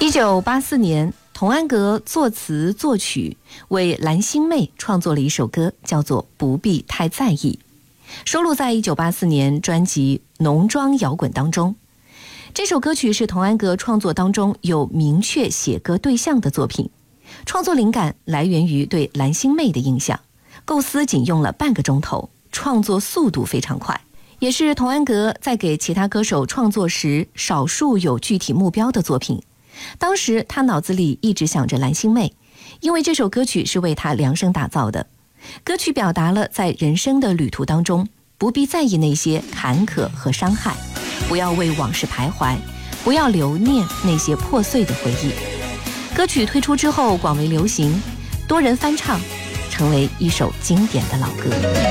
1984年，童安格作词作曲，为蓝心湄创作了一首歌，叫做《不必太在意》，收录在1984年专辑《浓妆摇滚》当中。这首歌曲是童安格创作当中有明确写歌对象的作品，创作灵感来源于对蓝心湄的印象，构思仅用了半个钟头，创作速度非常快，也是童安格在给其他歌手创作时少数有具体目标的作品。当时他脑子里一直想着蓝心湄，因为这首歌曲是为他量身打造的。歌曲表达了在人生的旅途当中，不必在意那些坎坷和伤害，不要为往事徘徊，不要留念那些破碎的回忆。歌曲推出之后广为流行，多人翻唱，成为一首经典的老歌。